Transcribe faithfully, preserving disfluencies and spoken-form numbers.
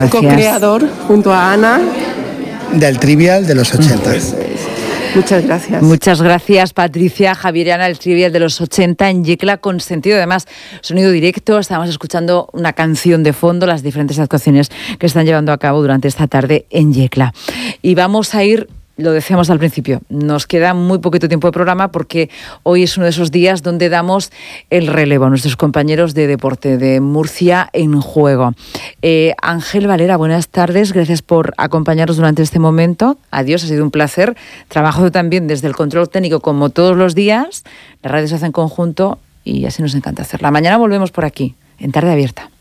Co-creador junto a Ana del Trivial de los ochenta. Muchas gracias. Muchas gracias, Patricia. Javier y Ana, el Trivial de los ochenta en Yecla, con sentido, además, sonido directo. Estábamos escuchando una canción de fondo, las diferentes actuaciones que están llevando a cabo durante esta tarde en Yecla. Y vamos a ir, lo decíamos al principio, nos queda muy poquito tiempo de programa porque hoy es uno de esos días donde damos el relevo a nuestros compañeros de deporte de Murcia en Juego. Eh, Ángel Valera, buenas tardes, gracias por acompañarnos durante este momento. Adiós, ha sido un placer. Trabajo también desde el control técnico como todos los días. La radio se hace en conjunto y así nos encanta hacerla. Mañana volvemos por aquí, en Tarde Abierta.